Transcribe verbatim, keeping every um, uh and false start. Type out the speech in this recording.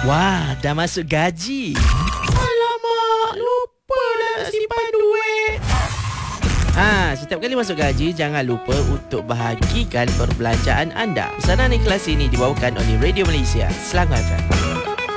Wah, dah masuk gaji. Alamak, lupa dah nak simpan duit. Ha, setiap kali masuk gaji, jangan lupa untuk bahagikan perbelanjaan anda. Pesanan ikhlas ini dibawakan oleh Radio Malaysia, Selangor F M.